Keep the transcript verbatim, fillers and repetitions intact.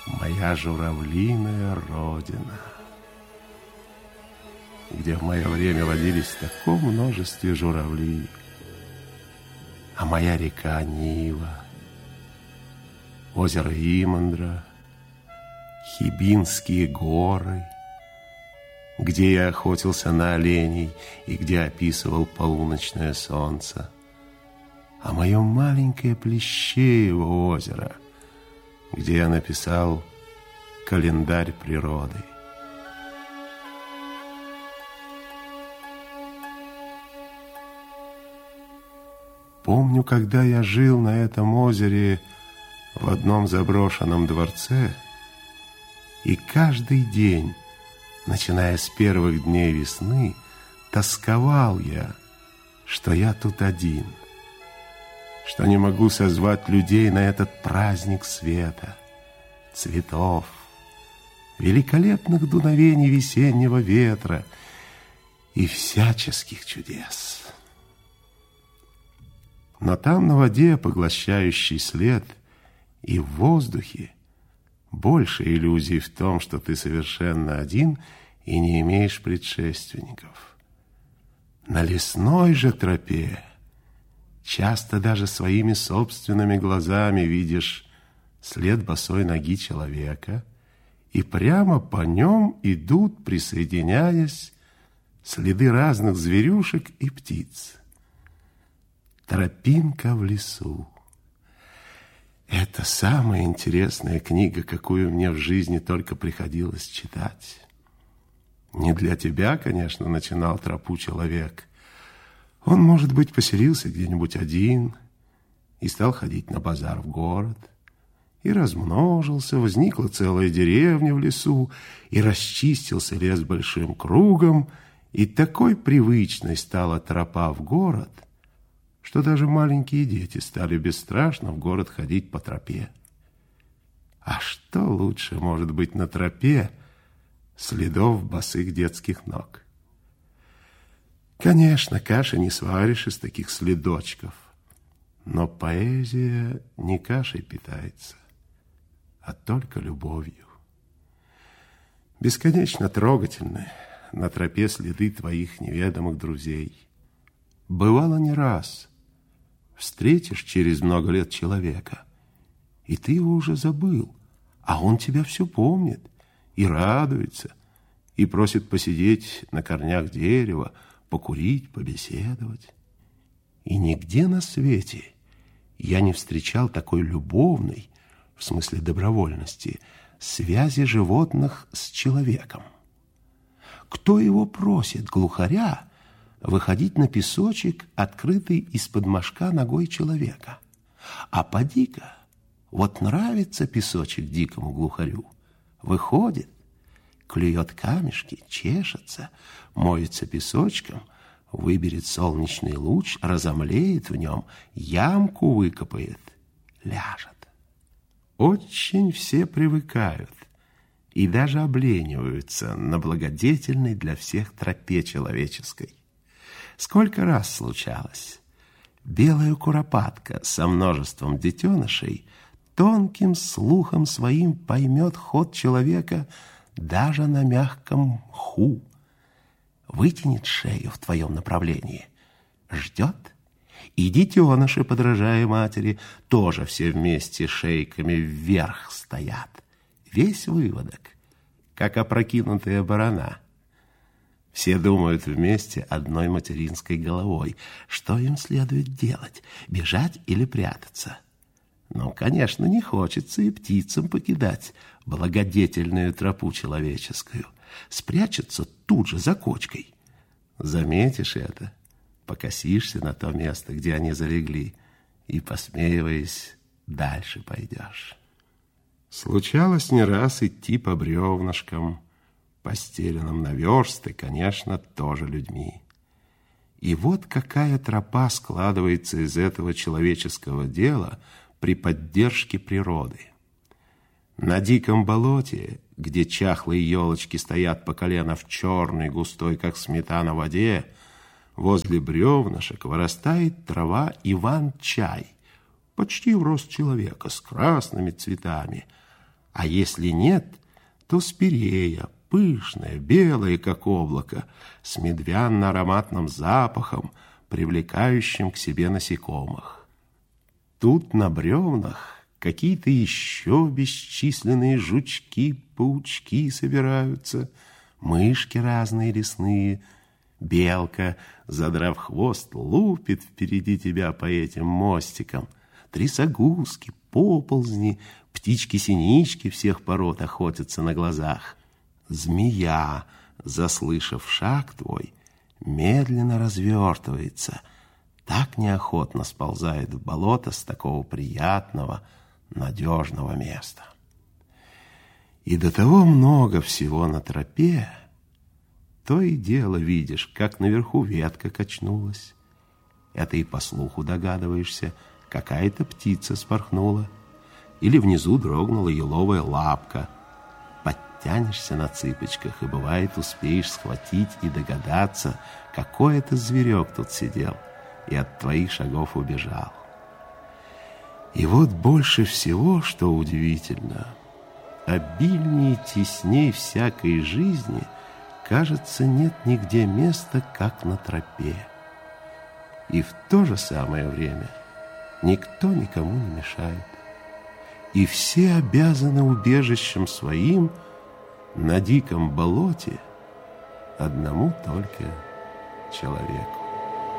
моя журавлиная родина, где в мое время водились в таком множестве журавли, а моя река Нива, озеро Имандра, Хибинские горы, где я охотился на оленей и где описывал полуночное солнце, а мое маленькое Плещеево озеро, где я написал календарь природы. Помню, когда я жил на этом озере в одном заброшенном дворце, и каждый день, начиная с первых дней весны, тосковал я, что я тут один, что не могу созвать людей на этот праздник света, цветов, великолепных дуновений весеннего ветра и всяческих чудес. Но там на воде поглощающий след и в воздухе больше иллюзий в том, что ты совершенно один и не имеешь предшественников. На лесной же тропе часто даже своими собственными глазами видишь след босой ноги человека, и прямо по нем идут, присоединяясь, следы разных зверюшек и птиц. Тропинка в лесу. Это самая интересная книга, какую мне в жизни только приходилось читать. Не для тебя, конечно, начинал тропу человек. Он, может быть, поселился где-нибудь один и стал ходить на базар в город, и размножился, возникла целая деревня в лесу, и расчистился лес большим кругом, и такой привычной стала тропа в город, что даже маленькие дети стали бесстрашно в город ходить по тропе. А что лучше может быть на тропе следов босых детских ног? Конечно, каши не сваришь из таких следочков, но поэзия не кашей питается, а только любовью. Бесконечно трогательны на тропе следы твоих неведомых друзей. Бывало не раз. Встретишь через много лет человека, и ты его уже забыл, а он тебя все помнит и радуется, и просит посидеть на корнях дерева, покурить, побеседовать. И нигде на свете я не встречал такой любовной, в смысле добровольности, связи животных с человеком. Кто его просит, глухаря, выходить на песочек, открытый из-под мошка ногой человека? А поди-ка, вот нравится песочек дикому глухарю. Выходит, клюет камешки, чешется, моется песочком, выберет солнечный луч, разомлеет в нем, ямку выкопает, ляжет. Очень все привыкают и даже облениваются на благодетельной для всех тропе человеческой. Сколько раз случалось, белая куропатка со множеством детенышей тонким слухом своим поймет ход человека даже на мягком мху, вытянет шею в твоем направлении, ждет, и детеныши, подражая матери, тоже все вместе шейками вверх стоят. Весь выводок, как опрокинутая барана. Все думают вместе одной материнской головой, что им следует делать, бежать или прятаться. Но, конечно, не хочется и птицам покидать благодетельную тропу человеческую. Спрячутся тут же за кочкой. Заметишь это, покосишься на то место, где они залегли, и, посмеиваясь, дальше пойдешь. Случалось не раз идти по бревнышкам, постеленным на версты, конечно, тоже людьми. И вот какая тропа складывается из этого человеческого дела при поддержке природы. На диком болоте, где чахлые елочки стоят по колено в черной, густой, как сметана, воде, возле бревнышек вырастает трава Иван-чай, почти в рост человека, с красными цветами. А если нет, то спирея, пышная, белая, как облако, с медвянно-ароматным запахом, привлекающим к себе насекомых. Тут на бревнах какие-то еще бесчисленные жучки, паучки собираются, мышки разные лесные. Белка, задрав хвост, лупит впереди тебя по этим мостикам. Трясогузки, поползни, птички-синички всех пород охотятся на глазах. Змея, заслышав шаг твой, медленно развертывается, так неохотно сползает в болото с такого приятного, надежного места. И до того много всего на тропе, то и дело видишь, как наверху ветка качнулась. Это и по слуху догадываешься, какая-то птица спорхнула, или внизу дрогнула еловая лапка. Подтянешься на цыпочках, и, бывает, успеешь схватить и догадаться, какой это зверек тут сидел и от твоих шагов убежал. И вот больше всего, что удивительно, обильнее и тесней всякой жизни, кажется, нет нигде места, как на тропе. И в то же самое время никто никому не мешает. И все обязаны убежищем своим на диком болоте одному только человеку.